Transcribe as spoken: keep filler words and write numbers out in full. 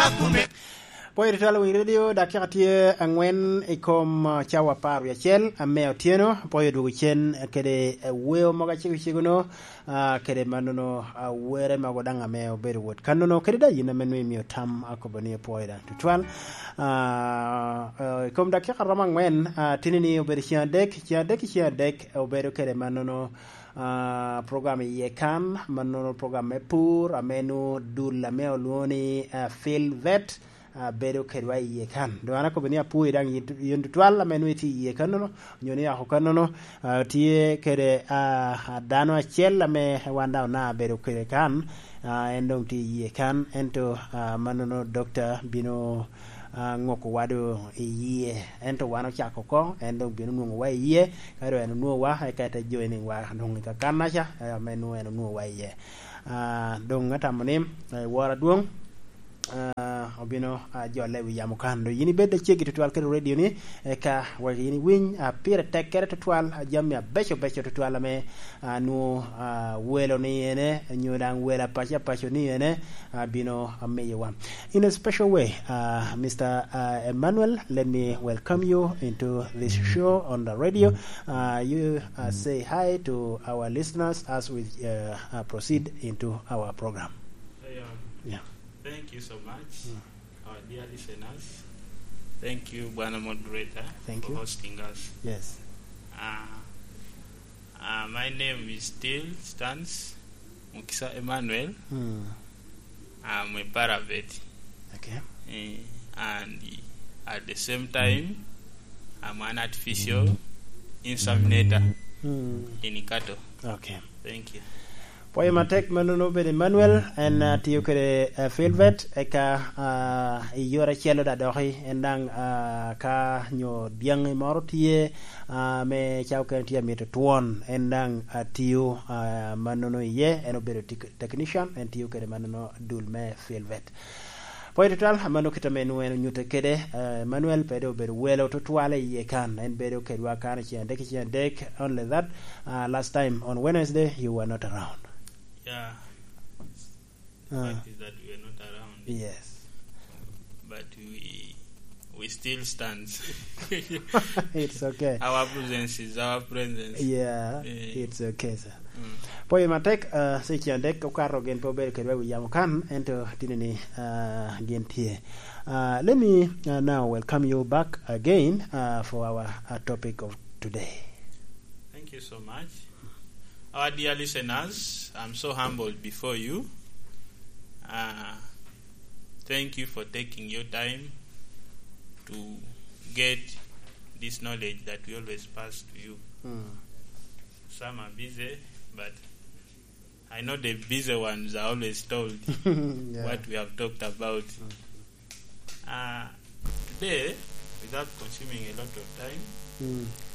Poe Talo Radio dakika tie angwen ikom chawa paru ya chel ame otieno poe dugu chen kede weo maga chigu chiguno kede manono were magodanga ame oberu wot kanono kede da yina menwe mi otam akobani poe da tutwal ikom dakika ramangwen tinini oberu chia dek chia dek chia dek oberu kede manono Uh, program ye kan manono program e pur amenu dul ame oluoni uh, Phil Vet uh, bedo kedwa ye kan do anako benia pu idang yindu twala amenu iti ye kanono nyoni ya hokanono uh, tie kede uh, dano achel ame wanda na bedo kede kan uh, endong ti ye kan ento uh, manono Doctor Bino Uh, ngoko wado iye ento wano chako ko endo binu nungu wa iye kado eno nuo wa haikata joining wa nungu kakana cha uh, menu eno nuo wa iye uh, dong ngata manim uh, wara duong uh, obino uh, jole wi yamukando yini bedde chegi tutual kero radio ni e ka wa yini win uh, pire tekere tutual uh, jamia becho becho tutual ame uh, nuo uh, welo ni ene nyodang wela pacha pacho ni ene uh, bino ameyewa in a special way uh, Mister Uh, Emmanuel, let me welcome you into this show on the radio. Uh, you uh, say hi to our listeners as we uh, uh, proceed into our program. Hey, um, yeah. Thank you so much, mm. our dear listeners. Thank you, Bwana Moderator, Thank for you. hosting us. Yes. Uh, uh, my name is still Stans Mukisa Emmanuel. Mm. I'm a paravet. Okay. Uh, and at the same time, I'm an artificial inseminator mm. in Ikato. Okay. Thank you. Poye matek manono be Emmanuel en uh, tiyo kere uh, Philvet eka uh, yora chelo da dohi endang uh, ka nyo diang moro tie uh, me chau ken tie mito tuon endang uh, tiyo uh, manono ye eno bedo technician en tiyo kere manono dulme Philvet. Poe total amano kita menu eno nyute kede uh, Manuel pedo bedo welo to twale ye kan en bedo kedwa kan chi andek chi andek only that uh, last time on Wednesday you were not around. Yeah. Uh, fact is that we are not around. yes. But we we still stand. It's okay. Our presence is our presence. Yeah, Yeah. it's okay, sir. Mm. Poe matek uh, se chi andek ko karo gen po bedo kedwa yamo kan ento tinini uh, gen tie. Uh, let me uh, now welcome you back again uh, for our uh, topic of today. Thank you so much. Our dear listeners, I'm so humbled before you. Uh, thank you for taking your time to get this knowledge that we always pass to you. Mm. Some are busy, but I know the busy ones are always told yeah. what we have talked about. Mm. Uh, today, without consuming a lot of time, Mm.